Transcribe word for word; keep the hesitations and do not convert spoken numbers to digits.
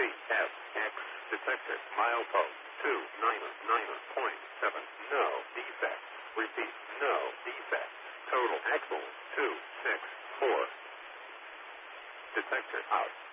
F X detector milepost two nine nine point seven. No defect. Repeat. No defect. Total axle two six four. Detector out.